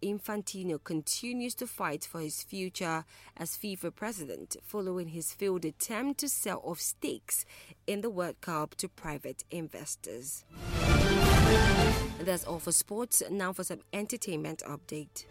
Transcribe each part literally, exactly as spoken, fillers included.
Infantino continues to fight for his future as FIFA president following his failed attempt to sell off stakes in the World Cup to private investors. That's all for sports. Now for some entertainment update.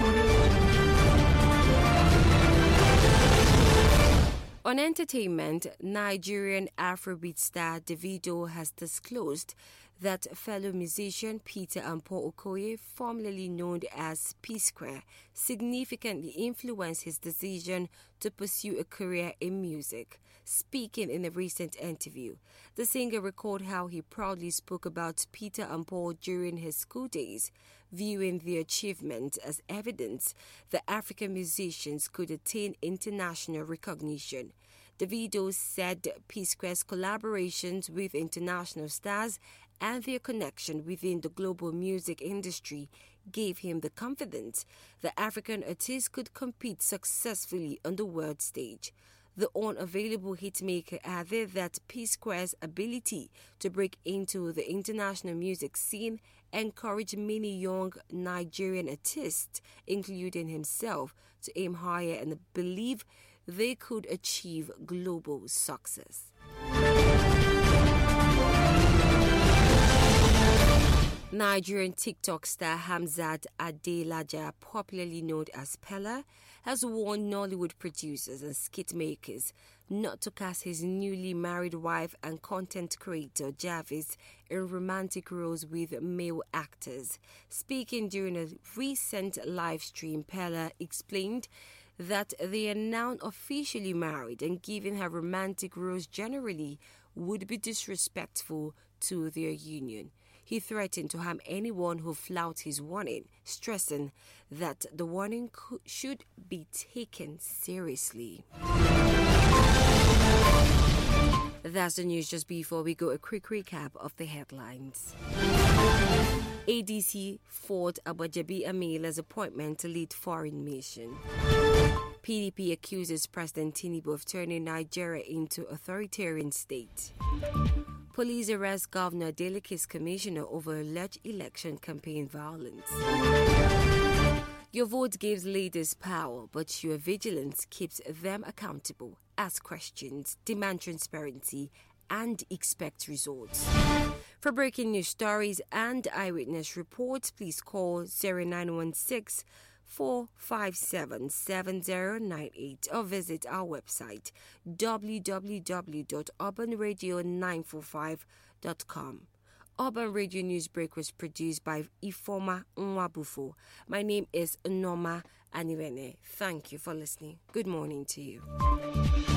On entertainment, Nigerian Afrobeat star Davido has disclosed that fellow musician Peter Ampo Okoye, formerly known as P-Square, significantly influenced his decision to pursue a career in music. Speaking in a recent interview, the singer recalled how he proudly spoke about Peter Ampo during his school days, viewing the achievement as evidence that African musicians could attain international recognition. Davido said P-Square's collaborations with international stars and their connection within the global music industry gave him the confidence that African artists could compete successfully on the world stage. The unavailable hitmaker added that P-Square's ability to break into the international music scene encouraged many young Nigerian artists, including himself, to aim higher and believe they could achieve global success. Nigerian TikTok star Hamzat Adelaja, popularly known as Pella, has warned Nollywood producers and skit makers not to cast his newly married wife and content creator Jarvis in romantic roles with male actors. Speaking during a recent live stream, Pella explained that they are now officially married and giving her romantic roles generally would be disrespectful to their union. He threatened to harm anyone who flouts his warning, stressing that the warning co- should be taken seriously. That's the news. Just before we go, a quick recap of the headlines. A D C fought Abajabi Amila's appointment to lead foreign mission. P D P accuses President Tinubu of turning Nigeria into authoritarian state. Police arrest Governor Deleke's commissioner over alleged election campaign violence. Your vote gives leaders power, but your vigilance keeps them accountable. Ask questions, demand transparency, and expect results. For breaking news stories and eyewitness reports, please call zero nine one six, four five seven, seven zero nine eight or visit our website w w w dot urban radio nine four five dot com. Urban Radio Newsbreak was produced by Ifoma Nwabufo. My name is Noma Aniwene. Thank you for listening. Good morning to you.